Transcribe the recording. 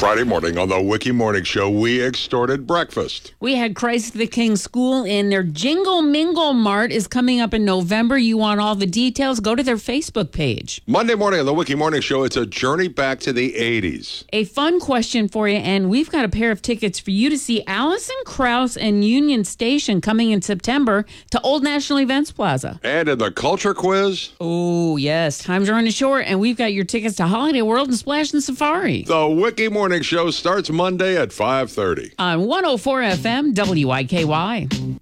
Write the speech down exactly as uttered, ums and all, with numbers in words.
Friday morning on the Wiki Morning Show, we extorted breakfast. We had Christ the King School in their Jingle Mingle Mart is coming up in November. You want all the details? Go to their Facebook page. Monday morning on the Wiki Morning Show, it's a journey back to the eighties. A fun question for you, and we've got a pair of tickets for you to see Alison Krauss and Union Station coming in September to Old National Events Plaza. And in the culture quiz, oh, yes, times are running short, and we've got your tickets to Holiday World and Splash and Safari. the Wiki Morning Show starts Monday at five thirty. On one oh four F M, W I K Y.